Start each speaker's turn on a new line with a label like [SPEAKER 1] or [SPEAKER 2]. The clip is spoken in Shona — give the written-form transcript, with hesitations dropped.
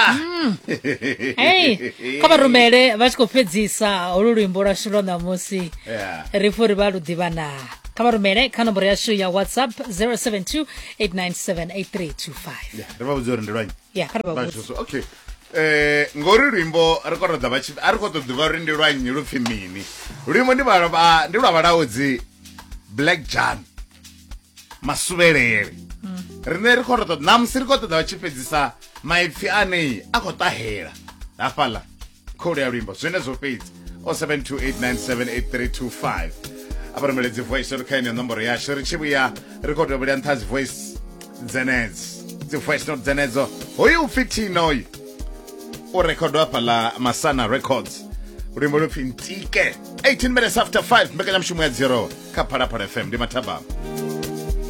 [SPEAKER 1] Hey, kama rumele vachikopedzisa olulwimbo lwashu lwa namusi rifuri valudivana kama rumele kha nomboro yashu ya WhatsApp 072-897-8325
[SPEAKER 2] riva vudzori ndi lwanyi
[SPEAKER 1] okay
[SPEAKER 2] ngori lwimbo rikorodza vachi arikotodziva uri ndi lwanyi lupfi mini lwimbo ndi lwa valaudzi Black John Masuvelele rine rikorodza namusi rikotodza vachipedzisa maipfi anei akotahela hafhala kholo ya lwimbo zvenezvo fedzi 072-897-8325 aparomeledzi voice rikhaini ya nomboro yasho richivuya rikoto vulia nthazi voice dzenedzi voice note dzenedzo hoyu upfitino oyu urekodwa phala Masana Records lwimbo lupfi Ntike 18 minutes after 5 mbekanyamshumo ya 0 kaphalaphala FM ndi Mathabama.